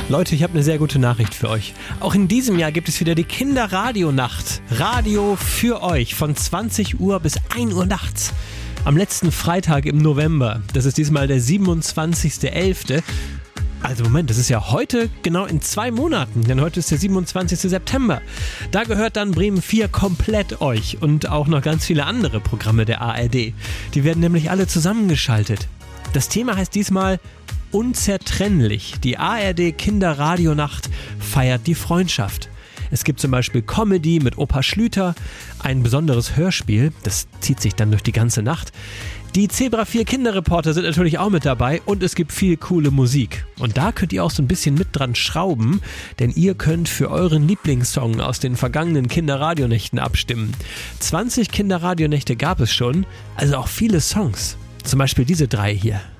Leute, ich habe eine sehr gute Nachricht für euch. Auch in diesem Jahr gibt es wieder die Kinderradionacht. Radio für euch von 20 Uhr bis 1 Uhr nachts. Am letzten Freitag im November. Das ist diesmal der 27.11. Also Moment, das ist ja heute genau in 2 Monaten, denn heute ist der 27. September. Da gehört dann Bremen 4 komplett euch und auch noch ganz viele andere Programme der ARD. Die werden nämlich alle zusammengeschaltet. Das Thema heißt diesmal Unzertrennlich. Die ARD Kinderradionacht feiert die Freundschaft. Es gibt zum Beispiel Comedy mit Opa Schlüter, ein besonderes Hörspiel, das zieht sich dann durch die ganze Nacht. Die Zebra 4 Kinderreporter sind natürlich auch mit dabei und es gibt viel coole Musik. Und da könnt ihr auch so ein bisschen mit dran schrauben, denn ihr könnt für euren Lieblingssong aus den vergangenen Kinderradionächten abstimmen. 20 Kinderradionächte gab es schon, also auch viele Songs. Zum Beispiel diese 3 hier.